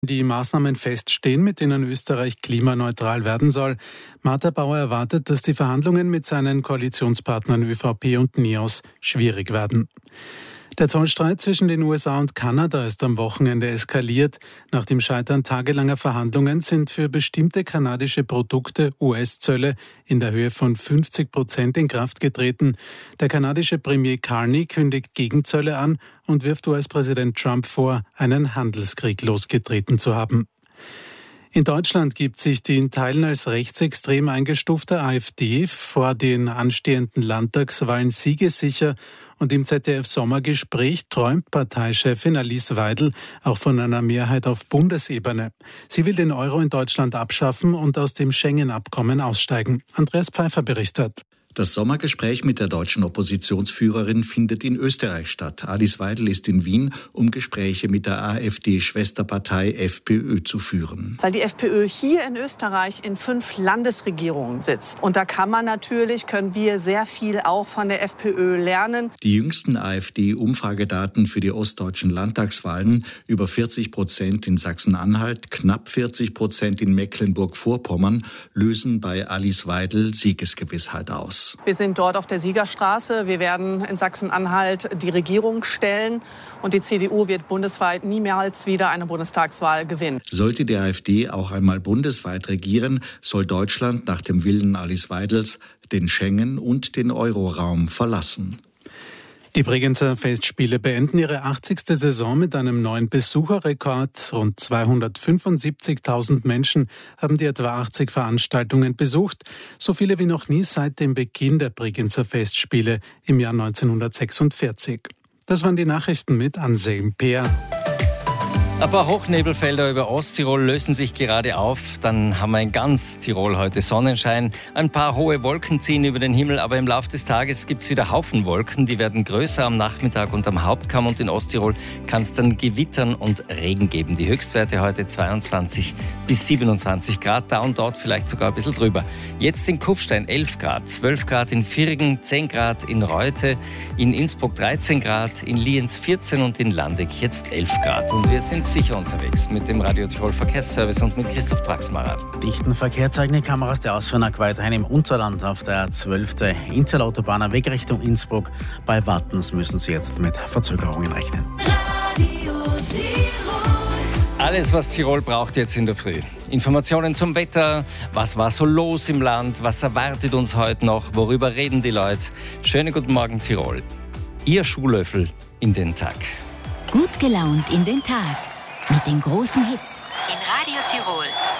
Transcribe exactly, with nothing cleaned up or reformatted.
Die Maßnahmen feststehen, mit denen Österreich klimaneutral werden soll. Martha Bauer erwartet, dass die Verhandlungen mit seinen Koalitionspartnern ÖVP und NEOS schwierig werden. Der Zollstreit zwischen den U S A und Kanada ist am Wochenende eskaliert. Nach dem Scheitern tagelanger Verhandlungen sind für bestimmte kanadische Produkte U S-Zölle in der Höhe von fünfzig Prozent in Kraft getreten. Der kanadische Premier Carney kündigt Gegenzölle an und wirft U S-Präsident Trump vor, einen Handelskrieg losgetreten zu haben. In Deutschland gibt sich die in Teilen als rechtsextrem eingestufte AfD vor den anstehenden Landtagswahlen siegessicher und im Z D F-Sommergespräch träumt Parteichefin Alice Weidel auch von einer Mehrheit auf Bundesebene. Sie will den Euro in Deutschland abschaffen und aus dem Schengen-Abkommen aussteigen. Andreas Pfeiffer berichtet. Das Sommergespräch mit der deutschen Oppositionsführerin findet in Österreich statt. Alice Weidel ist in Wien, um Gespräche mit der AfD-Schwesterpartei FPÖ zu führen. Weil die FPÖ hier in Österreich in fünf Landesregierungen sitzt. Und da kann man natürlich, können wir sehr viel auch von der FPÖ lernen. Die jüngsten AfD-Umfragedaten für die ostdeutschen Landtagswahlen, über vierzig Prozent in Sachsen-Anhalt, knapp vierzig Prozent in Mecklenburg-Vorpommern, lösen bei Alice Weidel Siegesgewissheit aus. Wir sind dort auf der Siegerstraße. Wir werden in Sachsen-Anhalt die Regierung stellen und die C D U wird bundesweit niemals wieder eine Bundestagswahl gewinnen. Sollte die AfD auch einmal bundesweit regieren, soll Deutschland nach dem Willen Alice Weidels den Schengen- und den Euroraum verlassen. Die Bregenzer Festspiele beenden ihre achtzigste Saison mit einem neuen Besucherrekord. Rund zweihundertfünfundsiebzigtausend Menschen haben die etwa achtzig Veranstaltungen besucht. So viele wie noch nie seit dem Beginn der Bregenzer Festspiele im Jahr neunzehnhundertsechsundvierzig. Das waren die Nachrichten mit Anselm Peer. Ein paar Hochnebelfelder über Osttirol lösen sich gerade auf. Dann haben wir in ganz Tirol heute Sonnenschein. Ein paar hohe Wolken ziehen über den Himmel, aber im Laufe des Tages gibt es wieder Haufen Wolken. Die werden größer am Nachmittag und am Hauptkamm, und in Osttirol kann es dann Gewittern und Regen geben. Die Höchstwerte heute zweiundzwanzig bis siebenundzwanzig Grad, da und dort vielleicht sogar ein bisschen drüber. Jetzt in Kufstein elf Grad, zwölf Grad in Viergen, zehn Grad in Reute, in Innsbruck dreizehn Grad, in Lienz vierzehn und in Landeck jetzt elf Grad. Und wir sind sicher unterwegs mit dem Radio Tirol Verkehrsservice und mit Christoph Praxmacher. Dichten Verkehr zeigen die Kameras der Ausfuhrnack weiterhin im Unterland auf der A zwölf. Inzerlautobahner Weg Richtung Innsbruck. Bei Wattens müssen Sie jetzt mit Verzögerungen rechnen. Radio Tirol. Alles, was Tirol braucht jetzt in der Früh. Informationen zum Wetter, was war so los im Land, was erwartet uns heute noch, worüber reden die Leute. Schönen guten Morgen Tirol. Ihr Schuhlöffel in den Tag. Gut gelaunt in den Tag. Mit den großen Hits in Radio Tirol.